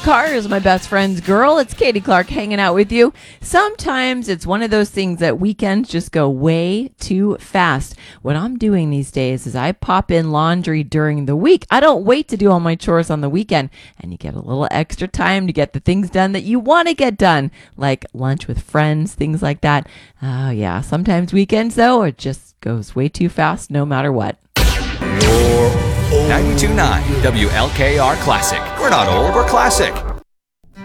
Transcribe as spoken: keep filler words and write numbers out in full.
car is my best friend's girl. It's Katie Clark hanging out with you. Sometimes it's one of those things that weekends just go way too fast. What I'm doing these days is I pop in laundry during the week. I don't wait to do all my chores on the weekend, and you get a little extra time to get the things done that you want to get done, like lunch with friends, things like that. Oh, yeah. Sometimes weekends, though, it just goes way too fast no matter what. ninety-two point nine W L K R Classic. We're not old, we're classic.